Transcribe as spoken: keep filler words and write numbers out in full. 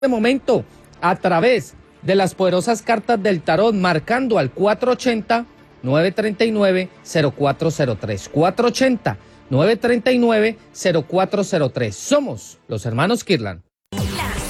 este momento a través de las poderosas cartas del tarot, marcando al cuatro ochenta, nueve treinta y nueve, cero cuatro cero tres. cuatro ochenta, nueve treinta y nueve, cero cuatro cero tres. Somos los hermanos Kirlan.